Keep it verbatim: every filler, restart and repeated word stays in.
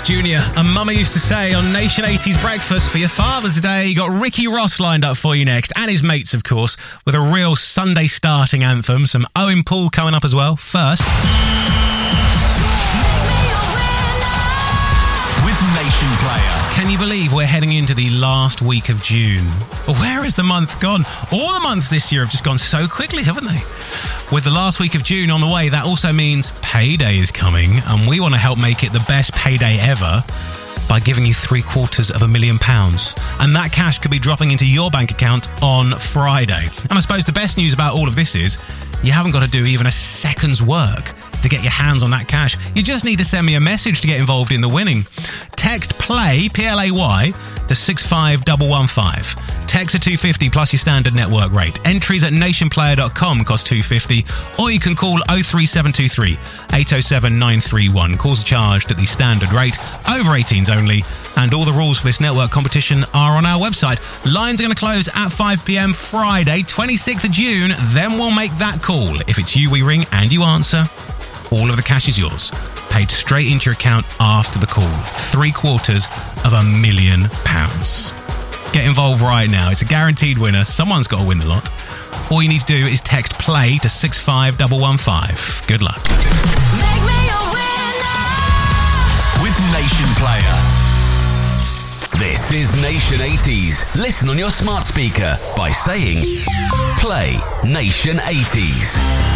Junior And Mama used to say on Nation eighties Breakfast for your Father's Day. You got Ricky Ross lined up for you next, and his mates, of course, with a real Sunday starting anthem. Some Owen Paul coming up as well. First, with Nation Player. Can you believe we're heading into the last week of June? Where has the month gone? All the months this year have just gone so quickly, haven't they? With the last week of June on the way, that also means payday is coming, and we want to help make it the best payday ever by giving you three quarters of a million pounds. And that cash could be dropping into your bank account on Friday. And I suppose the best news about all of this is you haven't got to do even a second's work to get your hands on that cash. You just need to send me a message to get involved in the winning. Text PLAY, P L A Y, to six five one one five. Text to two fifty plus your standard network rate. Entries at nationplayer dot com cost two fifty, or you can call oh three seven two three, eight oh seven, nine three one. Calls are charged at the standard rate, over eighteens only, and all the rules for this network competition are on our website. Lines are going to close at five p.m. Friday, twenty-sixth of June. Then we'll make that call. If it's you we ring and you answer, all of the cash is yours, paid straight into your account after the call. Three quarters of a million pounds. Get involved right now. It's a guaranteed winner. Someone's got to win the lot. All you need to do is text PLAY to six five one one five. Good luck. Make me a winner with Nation Player. This is Nation eighties. Listen on your smart speaker by saying Play Nation eighties.